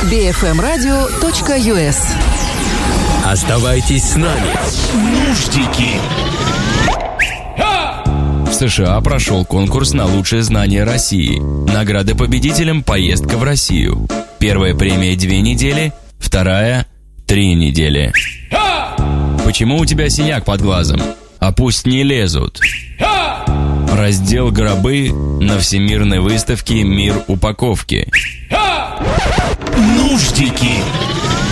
bfmradio.us. Оставайтесь с нами. Нуждики. В США прошел конкурс на лучшее знание России. Награда победителям — поездка в Россию. Первая премия 2 недели, вторая — 3 недели. Почему у тебя синяк под глазом? А пусть не лезут. Раздел «Гробы» на Всемирной выставке «Мир упаковки». Нуждики.